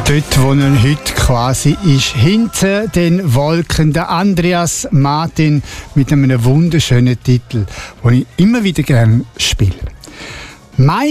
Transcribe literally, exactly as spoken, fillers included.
Dort, wo er heute quasi ist, hinter den Wolken, der Andreas Martin mit einem wunderschönen Titel, den ich immer wieder gerne spiele.